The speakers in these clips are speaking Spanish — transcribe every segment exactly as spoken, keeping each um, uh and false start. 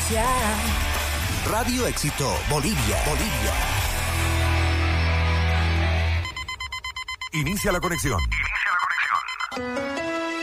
Noticia. Radio Éxito Bolivia. Bolivia. Inicia la conexión. Inicia la conexión.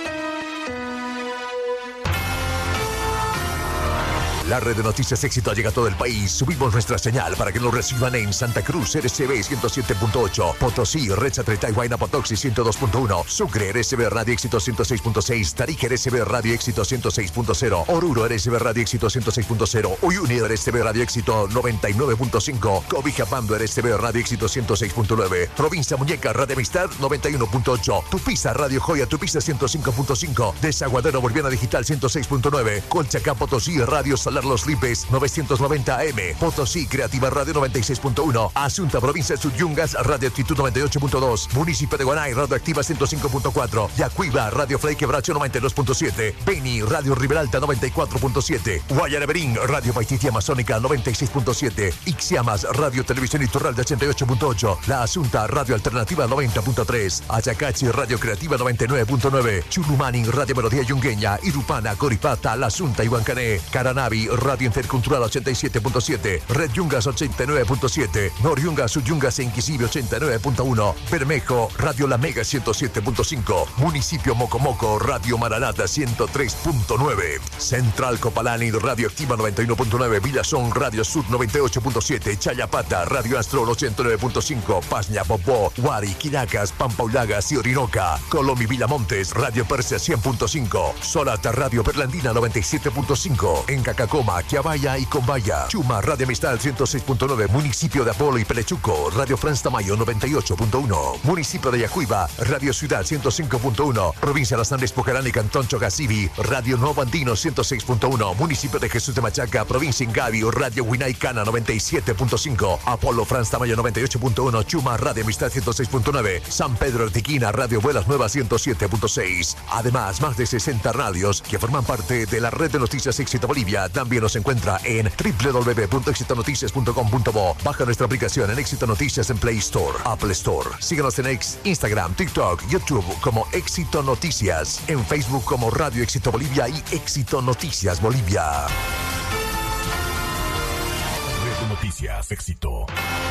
La red de noticias Éxito llega a todo el país. Subimos nuestra señal para que nos reciban en Santa Cruz, R C B ciento siete punto ocho, Potosí, Recha, Tretay, Huayna, Potoxi, ciento dos punto uno, Sucre, R C B Radio Éxito ciento seis punto seis, Tarija, R C B Radio Éxito ciento seis punto cero, Oruro, R C B Radio Éxito ciento seis punto cero, Uyuni, R C B Radio Éxito noventa y nueve punto cinco, Cobijapando, R C B Radio Éxito ciento seis punto nueve, Provincia Muñeca, Radio Amistad noventa y uno punto ocho, Tupiza, Radio Joya, Tupiza ciento cinco punto cinco, Desaguadero Boliviana Digital ciento seis punto nueve, Colchacán, Potosí, Radio Salar Los Lipes novecientos noventa A M, Potosí Creativa Radio noventa y seis punto uno, Asunta Provincia de Suyungas Radio Actitud noventa y ocho punto dos, Municipio de Guanay Radio Activa ciento cinco punto cuatro, Yacuiba Radio Frei Quebracho noventa y dos punto siete, Beni Radio Riberalta noventa y cuatro punto siete, Guayaneberín Radio Paititi Amazónica noventa y seis punto siete, Ixiamas Radio Televisión Iturralde ochenta y ocho punto ocho, La Asunta Radio Alternativa noventa punto tres, Ayacachi Radio Creativa noventa y nueve punto nueve, Chulumani Radio Melodía Yungueña, Irupana, Coripata, La Asunta y Huancané, Caranavi Radio Intercultural ochenta y siete punto siete, Red Yungas ochenta y nueve punto siete, Noriungas, Suyungas e Inquisible ochenta y nueve punto uno, Bermejo Radio La Mega ciento siete punto cinco, Municipio Mocomoco Radio Maranata ciento tres punto nueve, Central Copalani Radio Activa noventa y uno punto nueve, Villazón Radio Sur noventa y ocho punto siete, Chayapata Radio Astro ochenta y nueve punto cinco, Pasña Popó, Huari, Quinacas, Pampaulagas y Orinoca, Colomi Villamontes Radio Persia cien punto cinco, Solata Radio Berlandina noventa y siete punto cinco, en Cacacoma, Quiabaya y Combaya, Chuma Radio Amistad ciento seis punto nueve, Municipio de Apolo y Pelechuco Radio Franz Tamayo noventa y ocho punto uno, Municipio de Yacuiba Radio Ciudad ciento cinco punto uno, Provincia de Las Andes Pucarán y Cantón Chogasibi Radio Nuevo Andino ciento seis punto uno, Municipio de Jesús de Machaca, Provincia Ingavi Radio Huinay Cana noventa y siete punto cinco, Apolo Franz Tamayo noventa y ocho punto uno, Chuma Radio Amistad ciento seis punto nueve, San Pedro Artiquina Radio Vuelas Nuevas ciento siete punto seis. Además, más de sesenta radios que forman parte de la red de noticias Éxito Bolivia también nos encuentra en doble u doble u doble u punto éxito noticias punto com punto bo. Baja nuestra aplicación en Éxito Noticias en Play Store, Apple Store. Síguenos en X, Instagram, TikTok, YouTube como Éxito Noticias. En Facebook como Radio Éxito Bolivia y Éxito Noticias Bolivia. Red de Noticias Éxito.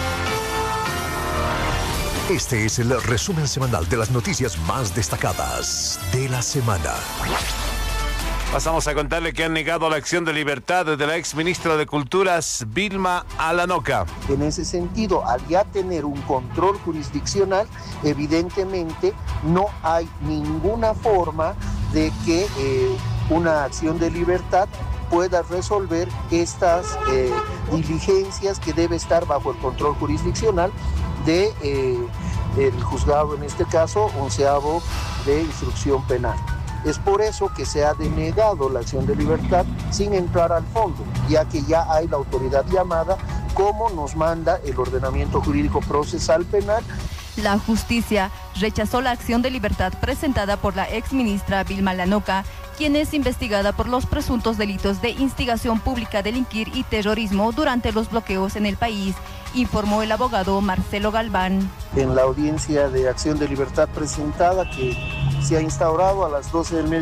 Este es el resumen semanal de las noticias más destacadas de la semana. Pasamos a contarle que han negado la acción de libertad de la ex ministra de Culturas, Vilma Alanoca. En ese sentido, al ya tener un control jurisdiccional, evidentemente no hay ninguna forma de que eh, una acción de libertad pueda resolver estas eh, diligencias que debe estar bajo el control jurisdiccional de eh, el juzgado, en este caso, onceavo de instrucción penal. Es por eso que se ha denegado la acción de libertad sin entrar al fondo, ya que ya hay la autoridad llamada, como nos manda el ordenamiento jurídico procesal penal. La justicia rechazó la acción de libertad presentada por la exministra Vilma Alanoca, quien es investigada por los presuntos delitos de instigación pública a delinquir y terrorismo durante los bloqueos en el país, informó el abogado Marcelo Galván. En la audiencia de acción de libertad presentada, que se ha instaurado a las doce del mediodía,